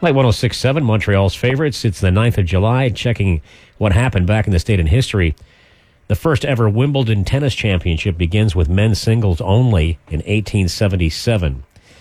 Light 106.7, Montreal's favorites. It's the 9th of July, checking what happened back in the state in history. The first ever Wimbledon tennis championship begins with men's singles only in 1877.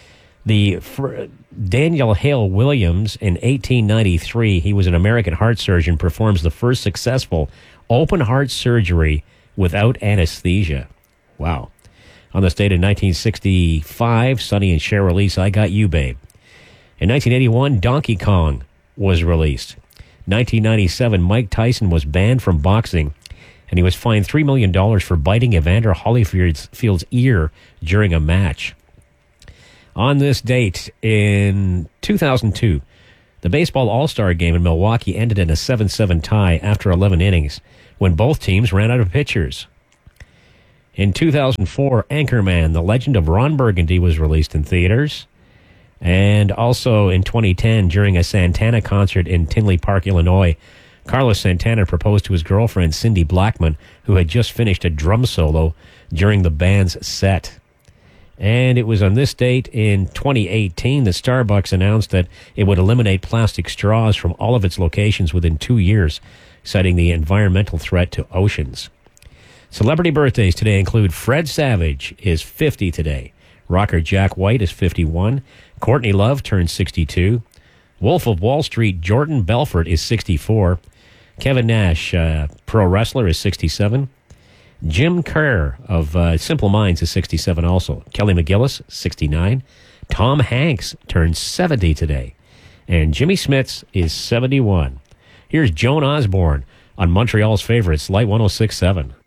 Daniel Hale Williams in 1893, he was an American heart surgeon, performs the first successful open heart surgery without anesthesia. Wow. On this date in 1965, Sonny and Cher release I Got You, Babe. In 1981, Donkey Kong was released. 1997, Mike Tyson was banned from boxing, and he was fined $3 million for biting Evander Holyfield's ear during a match. On this date in 2002, the Baseball All-Star Game in Milwaukee ended in a 7-7 tie after 11 innings when both teams ran out of pitchers. In 2004, Anchorman, The Legend of Ron Burgundy, was released in theaters. And also in 2010, during a Santana concert in Tinley Park, Illinois, Carlos Santana proposed to his girlfriend, Cindy Blackman, who had just finished a drum solo during the band's set. And it was on this date in 2018 that Starbucks announced that it would eliminate plastic straws from all of its locations within 2 years, citing the environmental threat to oceans. Celebrity birthdays today include Fred Savage is 50 today. Rocker Jack White is 51. Courtney Love turns 62. Wolf of Wall Street Jordan Belfort is 64. Kevin Nash, pro wrestler, is 67. Jim Kerr of Simple Minds is 67 also. Kelly McGillis, 69. Tom Hanks turns 70 today. And Jimmy Smits is 71. Here's Joan Osborne on Montreal's favorites, Light 106.7.